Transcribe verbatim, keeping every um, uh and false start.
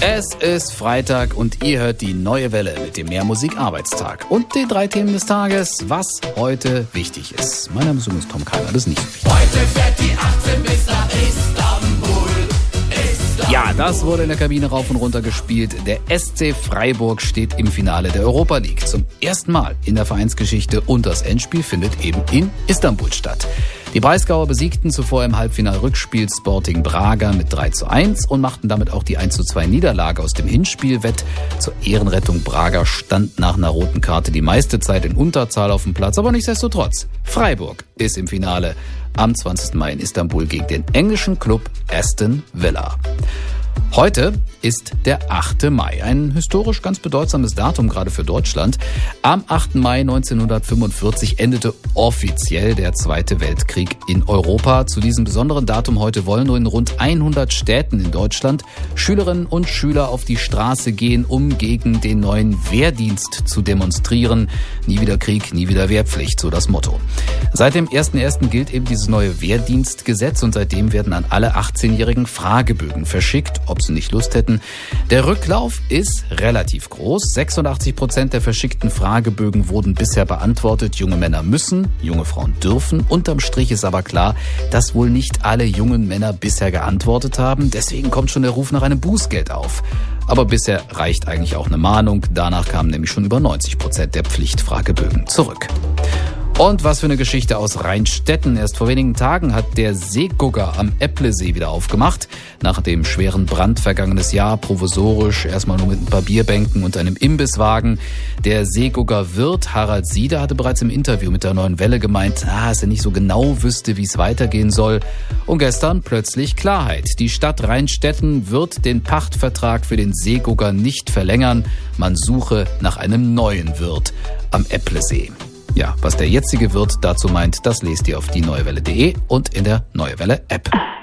Es ist Freitag und ihr hört die Neue Welle mit dem Mehrmusik-Arbeitstag und den drei Themen des Tages, was heute wichtig ist. Mein Name ist übrigens Tom Keiner, das ist nicht so wichtig. Heute fährt die achtzehn bis nach Istanbul. Istanbul. Ja, das wurde in der Kabine rauf und runter gespielt. Der S C Freiburg steht im Finale der Europa League. Zum ersten Mal in der Vereinsgeschichte und das Endspiel findet eben in Istanbul statt. Die Breisgauer besiegten zuvor im Halbfinal-Rückspiel Sporting Braga mit drei zu eins und machten damit auch die eins zu zwei Niederlage aus dem Hinspiel wett. Zur Ehrenrettung Braga stand nach einer roten Karte die meiste Zeit in Unterzahl auf dem Platz, aber nichtsdestotrotz. Freiburg ist im Finale am zwanzigsten Mai in Istanbul gegen den englischen Club Aston Villa. Heute ist der achte Mai, ein historisch ganz bedeutsames Datum, gerade für Deutschland. Am achten Mai neunzehnhundertfünfundvierzig endete offiziell der Zweite Weltkrieg in Europa. Zu diesem besonderen Datum heute wollen nur in rund hundert Städten in Deutschland Schülerinnen und Schüler auf die Straße gehen, um gegen den neuen Wehrdienst zu demonstrieren. Nie wieder Krieg, nie wieder Wehrpflicht, so das Motto. Seit dem ersten ersten gilt eben dieses neue Wehrdienstgesetz und seitdem werden an alle achtzehnjährigen Fragebögen verschickt, ob sie nicht Lust hätten. Der Rücklauf ist relativ groß. sechsundachtzig Prozent der verschickten Fragebögen wurden bisher beantwortet. Junge Männer müssen, junge Frauen dürfen. Unterm Strich ist aber klar, dass wohl nicht alle jungen Männer bisher geantwortet haben. Deswegen kommt schon der Ruf nach einem Bußgeld auf. Aber bisher reicht eigentlich auch eine Mahnung. Danach kamen nämlich schon über neunzig Prozent der Pflichtfragebögen zurück. Und was für eine Geschichte aus Rheinstetten. Erst vor wenigen Tagen hat der Seegugger am Äpplesee wieder aufgemacht. Nach dem schweren Brand vergangenes Jahr provisorisch, erstmal nur mit ein paar Bierbänken und einem Imbisswagen. Der Seegugger Wirt Harald Sieder hatte bereits im Interview mit der Neuen Welle gemeint, ah, dass er nicht so genau wüsste, wie es weitergehen soll. Und gestern plötzlich Klarheit. Die Stadt Rheinstetten wird den Pachtvertrag für den Seegugger nicht verlängern. Man suche nach einem neuen Wirt am Äpplesee. Ja, was der jetzige Wirt dazu meint, das lest ihr auf die neue welle punkt de und in der Neue Welle App.